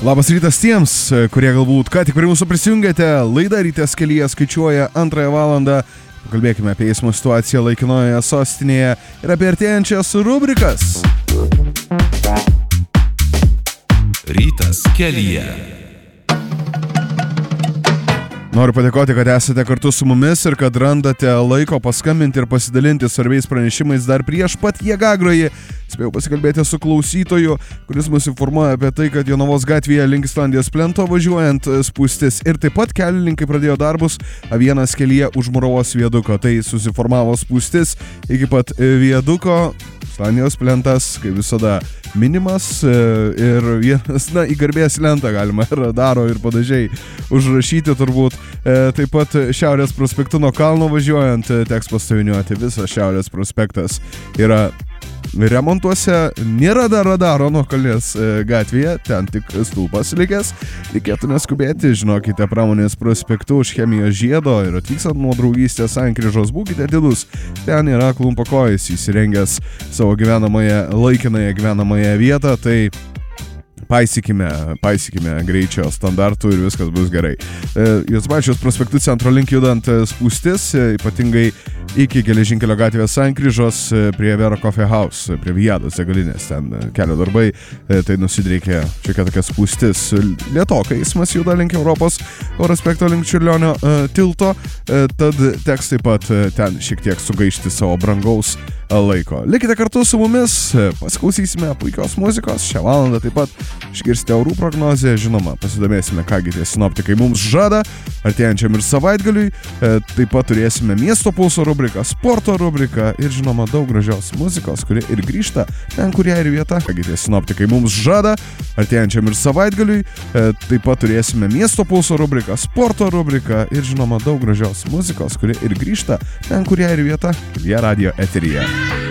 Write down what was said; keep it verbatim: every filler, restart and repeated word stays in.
Labas rytas tiems, kurie galbūt ką tik prie mūsų prisijungėte. Laida Rytas kelyje skaičiuoja antrąją valandą. Pakalbėkime apie eismo situaciją laikinojoje sostinėje ir apie artėjančias rubrikas. Rytas kelyje. Noriu padėkoti, kad esate kartu su mumis ir kad randate laiko paskambinti ir pasidalinti svarbiais pranešimais dar prieš pat Jėgagrojį. Spėjau pasikalbėti su klausytoju, kuris mus informuoja apie tai, kad Jonavos gatvėje link Islandijos plento važiuojant spūstis ir taip pat kelininkai pradėjo darbus A vienas kelyje už Muravos viaduko. Tai susiformavo spūstis iki pat viaduko. Islandijos plentas, kaip visada, minimas ir vienas, na, į garbės lentą galima radaro ir panašiai užrašyti turbūt. Taip pat Šiaurės prospektu nuo kalno važiuojant teks pastoviniuoti. Visas Šiaurės prospektas yra remontuose, nėra dar radaro nuo Kalnės gatvėje, ten tik stulpas likęs. Reikėtų neskubėti, žinokite, Pramonės prospektu už Chemijos žiedo ir atvykstant nuo Draugystės sankryžos būkite atidūs. Ten yra Klumpakojis įsirengęs savo gyvenamąją, laikinąją gyvenamąją vietą, tai paisykime, paisykime greičio standartų ir viskas bus gerai. Jozbaičiaus prospektų centro link judant spūstis, ypatingai iki Geležinkelio gatvės sankryžos prie Vero Coffee House, prie Vijados degalinės, ten kelio darbai, tai nusidreikė šiokia tokia spūstis. Lietokai eismas juda link Europos prospekto link Čiurlionio tilto, tad teks taip pat ten šiek tiek sugaišti savo brangaus laiko. Likite kartu su mumis, pasiklausysime puikios muzikos, šią valandą taip pat išgirsite orų prognozę, žinoma, pasidomėsime, kągi tie sinoptikai mums žada artėjančiam ir savaitgaliui, taip pat turėsime miesto pulso rubriką, sporto rubriką ir žinoma daug gražios muzikos, kuri ir grįžta ten, kur ją ir vieta. Kągi tie sinoptikai mums žada artėjančiam ir savaitgaliui, taip pat turėsime miesto pulso rubriką, sporto rubriką ir žinoma daug gražios muzikos, kuri ir grįžta ten, kur ją ir vieta. Jie radijo eteryje.